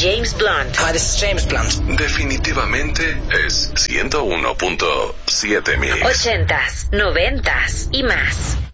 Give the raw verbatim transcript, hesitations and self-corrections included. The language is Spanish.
James Blunt. Hi, this is James Blunt. Definitivamente es ciento uno punto siete Mix. Ochentas, noventas y más.